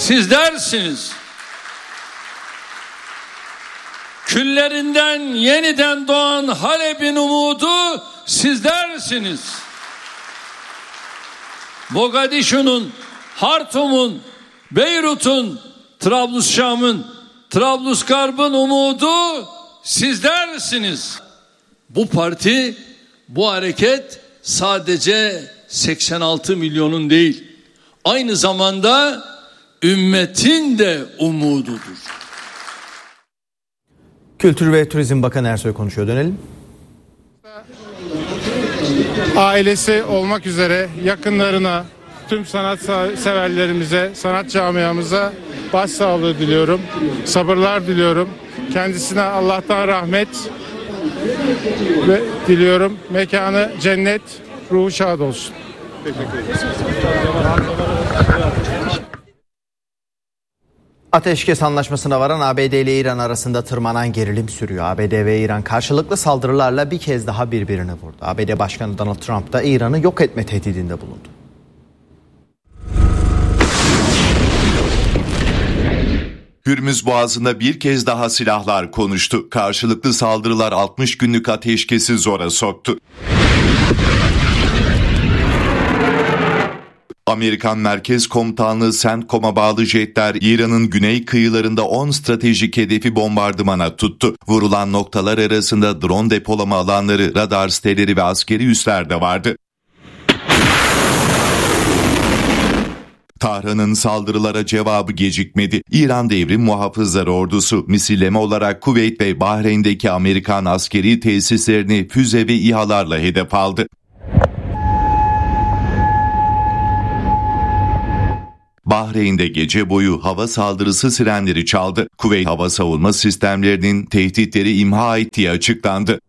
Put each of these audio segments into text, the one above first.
sizlersiniz. Küllerinden yeniden doğan Halep'in umudu sizlersiniz. Mogadişu'nun, Hartum'un, Beyrut'un, Trablusşam'ın, Trablusgarb'ın umudu sizlersiniz. Bu parti, bu hareket sadece 86 milyonun değil, aynı zamanda ümmetin de umududur. Kültür ve Turizm Bakanı Ersoy konuşuyor. Dönelim. Ailesi olmak üzere yakınlarına, tüm sanat severlerimize, sanat camiamıza başsağlığı diliyorum. Sabırlar diliyorum. Kendisine Allah'tan rahmet ve diliyorum. Mekanı cennet, ruhu şad olsun. Teşekkür ederim. Ateşkes anlaşmasına varan ABD ile İran arasında tırmanan gerilim sürüyor. ABD ve İran karşılıklı saldırılarla bir kez daha birbirini vurdu. ABD Başkanı Donald Trump da İran'ı yok etme tehdidinde bulundu. Hürmüz Boğazı'nda bir kez daha silahlar konuştu. Karşılıklı saldırılar 60 günlük ateşkesi zora soktu. Amerikan Merkez Komutanlığı CENTCOM'a bağlı jetler İran'ın güney kıyılarında 10 stratejik hedefi bombardımana tuttu. Vurulan noktalar arasında drone depolama alanları, radar siteleri ve askeri üsler de vardı. Tahran'ın saldırılara cevabı gecikmedi. İran Devrim Muhafızları Ordusu misilleme olarak Kuveyt ve Bahreyn'deki Amerikan askeri tesislerini füze ve İHA'larla hedef aldı. Bahreyn'de gece boyu hava saldırısı sirenleri çaldı. Kuveyt hava savunma sistemlerinin tehditleri imha ettiği açıklandı.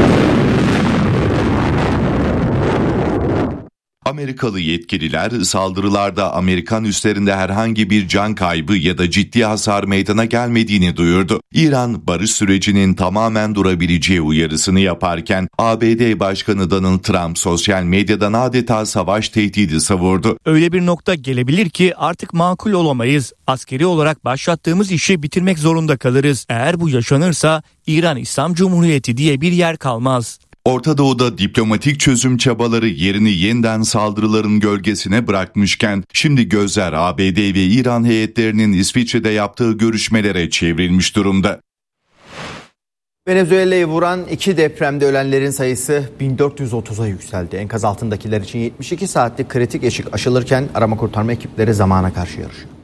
Amerikalı yetkililer saldırılarda Amerikan üslerinde herhangi bir can kaybı ya da ciddi hasar meydana gelmediğini duyurdu. İran barış sürecinin tamamen durabileceği uyarısını yaparken ABD Başkanı Donald Trump sosyal medyadan adeta savaş tehdidi savurdu. Öyle bir nokta gelebilir ki artık makul olamayız. Askeri olarak başlattığımız işi bitirmek zorunda kalırız. Eğer bu yaşanırsa İran İslam Cumhuriyeti diye bir yer kalmaz. Orta Doğu'da diplomatik çözüm çabaları yerini yeniden saldırıların gölgesine bırakmışken şimdi gözler ABD ve İran heyetlerinin İsviçre'de yaptığı görüşmelere çevrilmiş durumda. Venezuela'yı vuran 2 depremde ölenlerin sayısı 1430'a yükseldi. Enkaz altındakiler için 72 saatlik kritik eşik aşılırken arama kurtarma ekipleri zamana karşı yarışıyor.